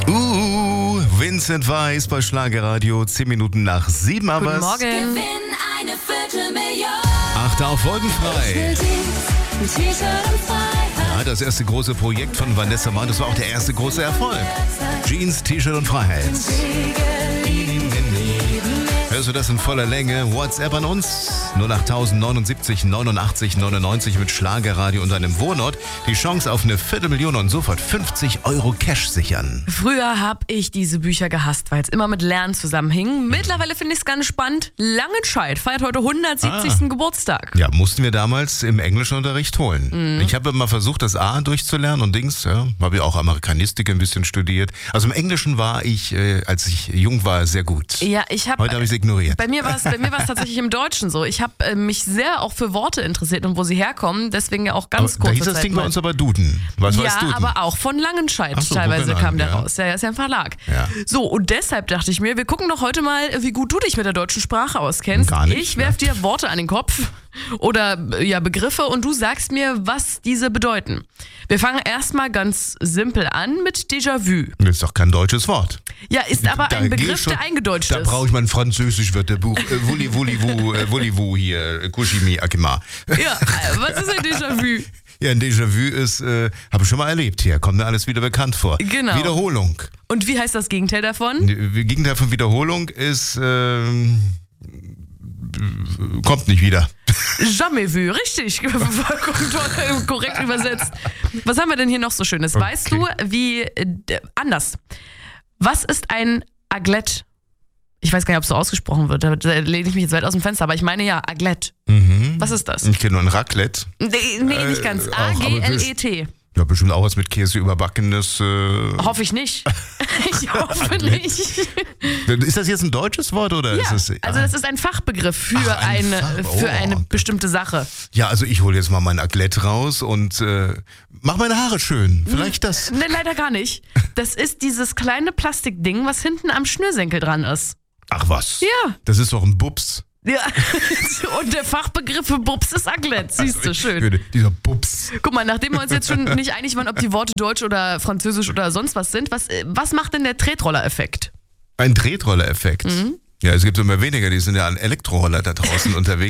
Vincent Weiss bei Schlagerradio, 10 Minuten nach 7, aber Guten Morgen. Gewinn eine Viertelmillion. Achte auf Folgenfrei. Ja, das erste große Projekt von Vanessa Mann, das war auch der erste große Erfolg. Jeans, T-Shirt und Freiheit. Hörst du das in voller Länge? WhatsApp an uns 08079 89 99 mit Schlagerradio und einem Wohnort. Die Chance auf eine Viertelmillion und sofort 50 € Cash sichern. Früher habe ich diese Bücher gehasst, weil es immer mit Lernen zusammenhing. Mittlerweile finde ich es ganz spannend. Langenscheid feiert heute 170. Geburtstag. Ja, mussten wir damals im Englischunterricht holen. Ich habe mal versucht, das A durchzulernen und habe ja auch Amerikanistik ein bisschen studiert. Also im Englischen war ich, als ich jung war, sehr gut. Ja, Heute habe ich es ignoriert. Bei mir war es tatsächlich im Deutschen so. Ich habe mich sehr auch für Worte interessiert und wo sie herkommen. Deswegen ja auch ganz Da kurze hieß das Zeit Ding bei mal. uns aber Duden. Was heißt Ja, Duden? aber auch von Langenscheid Ach so, teilweise guck kam an, der ja. raus. Ja, ist ja ein Verlag. Ja. So, und deshalb dachte ich mir, wir gucken doch heute mal, wie gut du dich mit der deutschen Sprache auskennst. Gar nicht, Ich werf dir Worte an den Kopf oder Begriffe und du sagst mir, was diese bedeuten. Wir fangen erstmal ganz simpel an mit Déjà-vu. Das ist doch kein deutsches Wort. Ja, ist aber Da ein geh Begriff, schon- der eingedeutscht Da ist. brauche ich mal ein Französisch-Wörterbuch. Voulez-vous hier, Kushimi Akima. Ja, was ist ein Déjà-vu? Ja, ein Déjà-vu ist, habe ich schon mal erlebt hier. Kommt mir alles wieder bekannt vor. Genau. Wiederholung. Und wie heißt das Gegenteil davon? Die Gegenteil von Wiederholung ist, kommt nicht wieder. Jamais vu, richtig. Vollkommen korrekt übersetzt. Was haben wir denn hier noch so Schönes? Okay. Weißt du, wie, anders. Was ist ein Aglette? Ich weiß gar nicht, ob es so ausgesprochen wird. Da lehne ich mich jetzt weit aus dem Fenster, aber ich meine ja, Aglette. Was ist das? Ich kenne nur ein Raclette. Nee, nicht ganz. auch, aber A-G-L-E-T. Ja, bestimmt auch was mit Käse überbackenes. Hoffe ich nicht. Ich hoffe nicht. Ist das jetzt ein deutsches Wort oder ist Ja, es? also das ist ein Fachbegriff für eine bestimmte Sache. Ja, also ich hole jetzt mal mein Aglette raus und mach meine Haare schön. Vielleicht das. Ne, leider gar nicht. Das ist dieses kleine Plastikding, was hinten am Schnürsenkel dran ist. Ach was. Ja. Das ist doch ein Bubs. Ja, und der Fachbegriff für Bubs ist Aglette. Siehst du, schön. Dieser Bubs. Guck mal, nachdem wir uns jetzt schon nicht einig waren, ob die Worte Deutsch oder Französisch oder sonst was sind, was macht denn der Tretroller-Effekt? Ein Tretroller-Effekt. Ja, es gibt immer weniger, die sind ja an Elektroroller da draußen unterwegs.